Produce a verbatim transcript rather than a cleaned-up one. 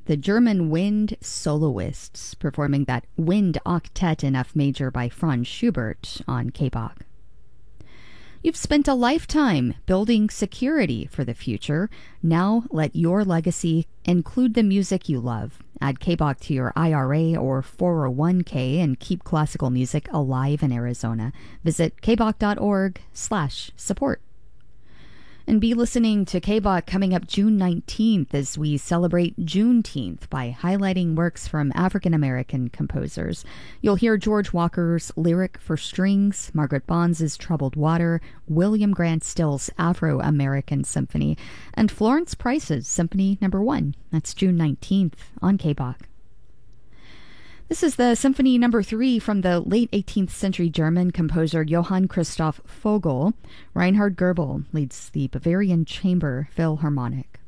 the German wind soloists performing that Wind Octet in F major by Franz Schubert on K B O C. You've spent a lifetime building security for the future. Now let your legacy include the music you love. Add K B O C to your I R A or four oh one k and keep classical music alive in Arizona. Visit kboc.org slash support. And be listening to K B O C coming up June nineteenth as we celebrate Juneteenth by highlighting works from African-American composers. You'll hear George Walker's Lyric for Strings, Margaret Bonds' Troubled Water, William Grant Still's Afro-American Symphony, and Florence Price's Symphony Number One. That's June nineteenth on K B O C. This is the Symphony Number Three from the late eighteenth century German composer Johann Christoph Vogl. Reinhard Goebel leads the Bavarian Chamber Philharmonic.